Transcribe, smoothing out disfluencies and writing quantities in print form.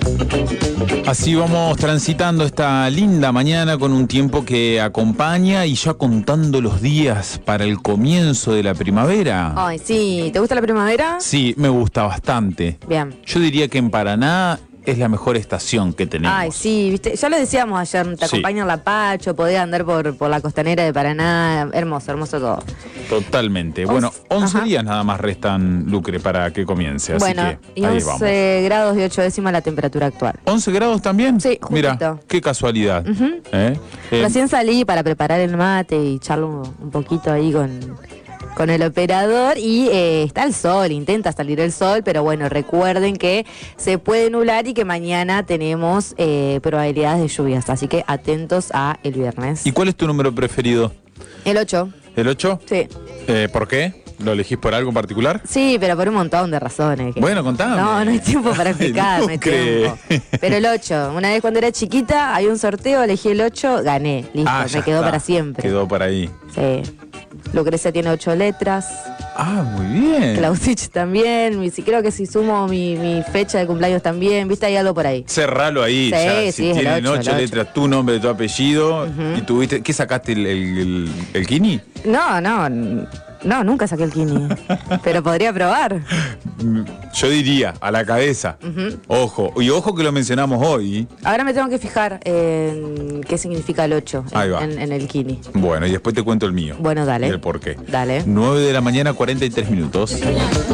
Así vamos transitando esta linda mañana con un tiempo que acompaña y ya contando los días para el comienzo de la primavera. Ay, sí. ¿Te gusta la primavera? Sí, me gusta bastante. Bien. Yo diría que en Paraná es la mejor estación que tenemos. Ay, sí, viste, ya lo decíamos ayer, te Sí. acompaña el Lapacho, podés andar por la costanera de Paraná, hermoso, hermoso todo. Totalmente. Bueno, 11 Ajá. días nada más restan, Lucre, para que comience. Así Bueno, que y ahí 11 vamos. grados y 8 décimas la temperatura actual. ¿11 grados también? Sí, justito. Mira, qué casualidad. Recién salí para preparar el mate y charlo un poquito ahí con el operador y está el sol, intenta salir el sol, pero bueno, recuerden que se puede nublar y que mañana tenemos probabilidades de lluvias, así que atentos a el viernes. ¿Y cuál es tu número preferido? El 8, ¿El 8? sí. ¿Por qué? ¿Lo elegís por algo en particular? Sí, pero por un montón de razones. Bueno, contame. No hay tiempo para explicar, no hay Lucre. tiempo. Pero el 8, una vez cuando era chiquita, había un sorteo, elegí el 8, gané, listo, Ya me quedó está. para siempre. Quedó para ahí. Sí. Lucrecia tiene 8 letras. Ah, muy bien. Clausich también, creo que si sumo mi fecha de cumpleaños también, viste, hay algo por ahí. Cerralo ahí. Sí, Ya, sí, si es el tienen 8, 8 el 8. letras, tu nombre, tu apellido. Y tuviste. ¿Qué sacaste? ¿El Kini? No, nunca saqué el Kini, pero podría probar. Yo diría, a la cabeza. Ojo. Y ojo que lo mencionamos hoy. Ahora me tengo que fijar en qué significa el 8 Ahí va. en el Kini. Bueno, y después te cuento el mío. Bueno, dale. Y el por qué. Dale. 9 de la mañana, 43 minutos.